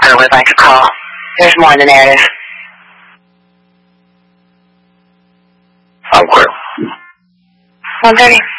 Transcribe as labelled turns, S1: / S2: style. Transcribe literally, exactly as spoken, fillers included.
S1: I would like to call. There's more in the narrative. I'm clear. one thirty.